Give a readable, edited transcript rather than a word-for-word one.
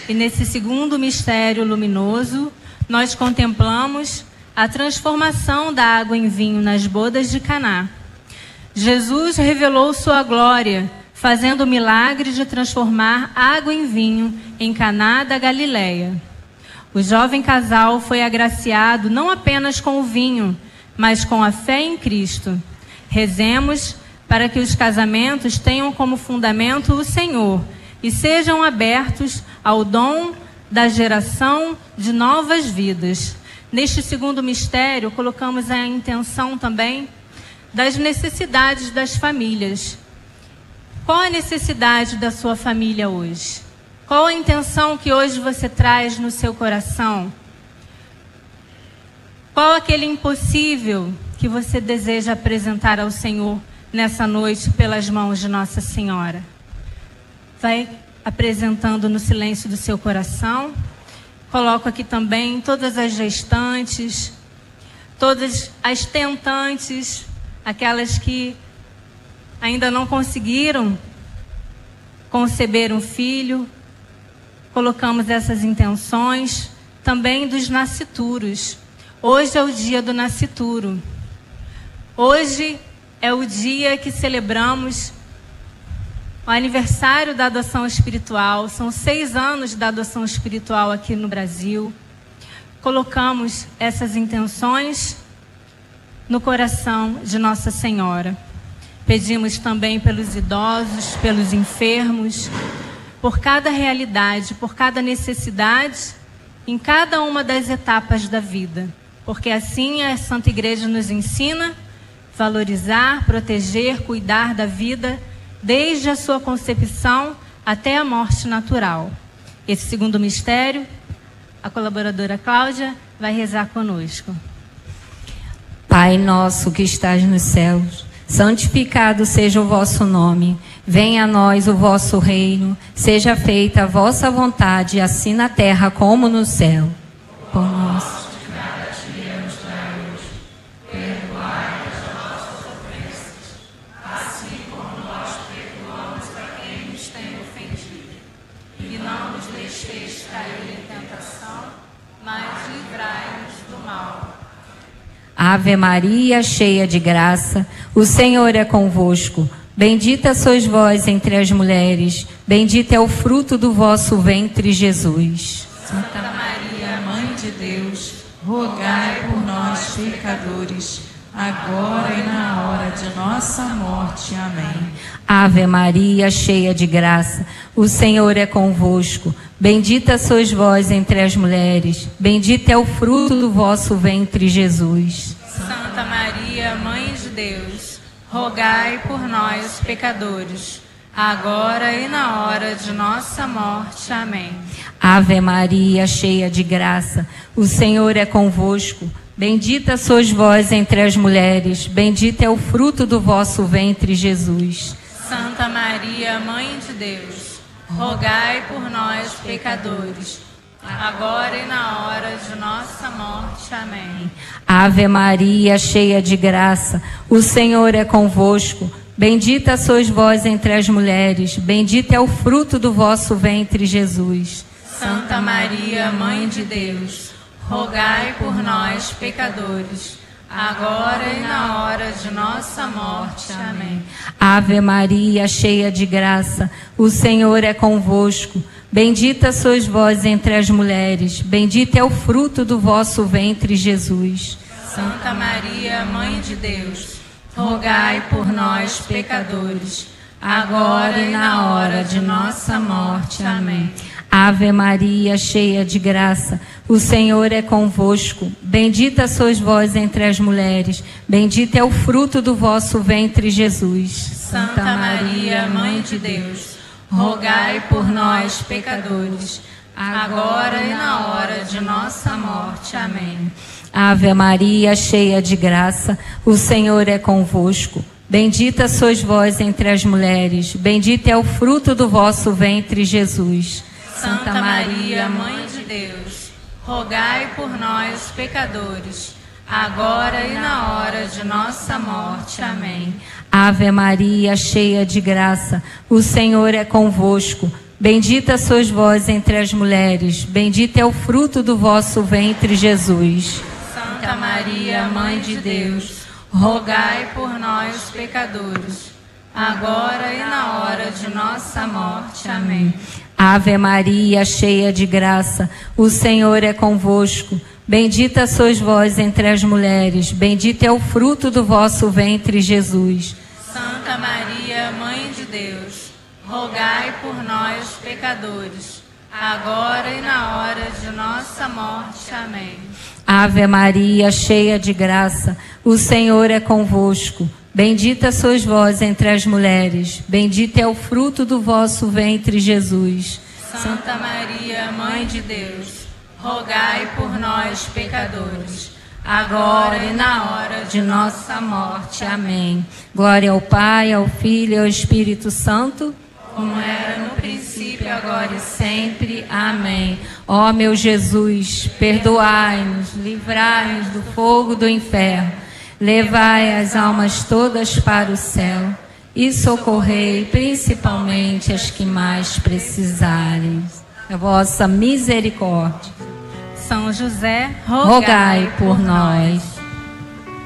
E nesse segundo mistério luminoso, nós contemplamos a transformação da água em vinho nas bodas de Caná. Jesus revelou sua glória, fazendo o milagre de transformar água em vinho em Caná da Galileia. O jovem casal foi agraciado não apenas com o vinho, mas com a fé em Cristo. Rezemos para que os casamentos tenham como fundamento o Senhor e sejam abertos ao dom da geração de novas vidas. Neste segundo mistério, colocamos a intenção também das necessidades das famílias. Qual a necessidade da sua família hoje? Qual a intenção que hoje você traz no seu coração? Qual aquele impossível que você deseja apresentar ao Senhor nessa noite pelas mãos de Nossa Senhora? Vai apresentando no silêncio do seu coração. Coloco aqui também todas as gestantes, todas as tentantes, aquelas que ainda não conseguiram conceber um filho. Colocamos essas intenções também dos nascituros. Hoje é o dia do nascituro. Hoje é o dia que celebramos o aniversário da adoção espiritual. São 6 anos da adoção espiritual aqui no Brasil. Colocamos essas intenções no coração de Nossa Senhora. Pedimos também pelos idosos, pelos enfermos, por cada realidade, por cada necessidade, em cada uma das etapas da vida. Porque assim a Santa Igreja nos ensina valorizar, proteger, cuidar da vida, desde a sua concepção até a morte natural. Esse segundo mistério, a colaboradora Cláudia vai rezar conosco. Pai nosso que estás nos céus, santificado seja o vosso nome. Venha a nós o vosso reino. Seja feita a vossa vontade, assim na terra como no céu. Por nós. Ave Maria, cheia de graça, o Senhor é convosco. Bendita sois vós entre as mulheres, bendito é o fruto do vosso ventre, Jesus. Santa Maria, Mãe de Deus, rogai por nós, pecadores, agora e na hora de nossa morte. Amém. Ave Maria, cheia de graça, o Senhor é convosco. Bendita sois vós entre as mulheres, bendito é o fruto do vosso ventre, Jesus. Santa Maria, Mãe de Deus, rogai por nós, pecadores, agora e na hora de nossa morte. Amém. Ave Maria, cheia de graça, o Senhor é convosco. Bendita sois vós entre as mulheres, bendito é o fruto do vosso ventre, Jesus. Santa Maria, Mãe de Deus, rogai por nós, pecadores, agora e na hora de nossa morte. Amém. Ave Maria, cheia de graça, o Senhor é convosco. Bendita sois vós entre as mulheres, bendito é o fruto do vosso ventre, Jesus. Santa Maria, Mãe de Deus, rogai por nós, pecadores, agora e na hora de nossa morte. Amém. Ave Maria, cheia de graça, o Senhor é convosco. Bendita sois vós entre as mulheres, bendito é o fruto do vosso ventre, Jesus. Santa Maria, Mãe de Deus, rogai por nós, pecadores, agora e na hora de nossa morte. Amém. Ave Maria, cheia de graça, o Senhor é convosco. Bendita sois vós entre as mulheres, bendito é o fruto do vosso ventre, Jesus. Santa Maria, Mãe de Deus, rogai por nós, pecadores, agora e na hora de nossa morte. Amém. Ave Maria, cheia de graça, o Senhor é convosco. Bendita sois vós entre as mulheres, bendito é o fruto do vosso ventre, Jesus. Santa Maria, Mãe de Deus, rogai por nós, pecadores, agora e na hora de nossa morte. Amém. Ave Maria, cheia de graça, o Senhor é convosco. Bendita sois vós entre as mulheres, bendito é o fruto do vosso ventre, Jesus. Santa Maria, Mãe de Deus, rogai por nós, pecadores, agora e na hora de nossa morte. Amém. Ave Maria, cheia de graça, o Senhor é convosco. Bendita sois vós entre as mulheres, bendito é o fruto do vosso ventre, Jesus. Santa Maria, Mãe de Deus, rogai por nós, pecadores, agora e na hora de nossa morte. Amém. Ave Maria, cheia de graça, o Senhor é convosco. Bendita sois vós entre as mulheres, bendito é o fruto do vosso ventre, Jesus. Santa Maria, Mãe de Deus, rogai por nós, pecadores, agora e na hora de nossa morte. Amém. Glória ao Pai, ao Filho e ao Espírito Santo, como era no princípio, agora e sempre. Amém. Ó meu Jesus, perdoai-nos, livrai-nos do fogo do inferno, levai as almas todas para o céu e socorrei principalmente as que mais precisarem da vossa misericórdia. São José, rogai por nós.